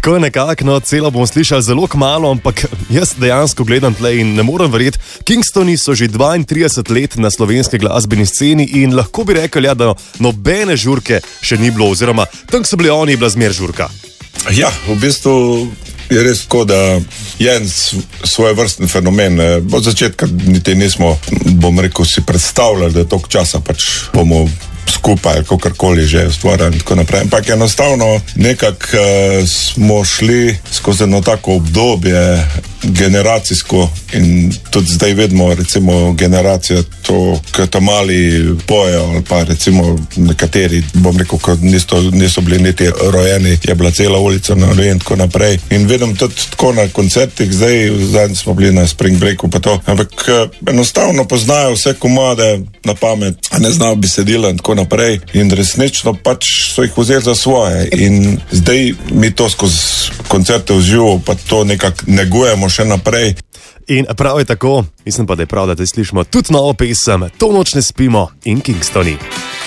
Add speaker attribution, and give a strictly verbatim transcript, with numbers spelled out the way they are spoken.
Speaker 1: Tako je nekako, no, celo bom slišal zelo kmalo, ampak jaz dejansko gledam tle in ne morem verjeti. Kingstoni so že dvaintrideset let na slovenski glasbeni sceni in lahko bi rekel, ja, da nobene žurke še ni bilo, oziroma tam so bili oni, je bila zmer žurka.
Speaker 2: Ja, v bistvu je res tako, da je en svoj vrsten fenomen. Od začetka niti nismo, bom rekel, si predstavljali, da toliko časa pač bomo skupaj, kakorkoli že ustvarjali in tako naprej. Ampak enostavno nekako uh, smo šli skozi eno tako obdobje generacijsko in tudi zdaj vidimo recimo generacija to, ki to mali pojejo ali pa recimo nekateri, bom rekel, ko niso, niso bili niti rojeni, je bila cela ulica na in tako naprej. In vidim tudi tako na koncertih, zdaj zadnji smo bili na Spring Breaku pa to, ampak uh, enostavno poznajo vse komade na pamet, a ne znajo besedila in tako naprej in resnično pač so jih vzeli za svoje in zdaj mi to skozi koncerte v živo pa to nekako negujemo še naprej.
Speaker 1: In prav je tako, mislim pa, da je prav, da te slišimo tudi novo pesem To noč ne spimo in Kingstoni.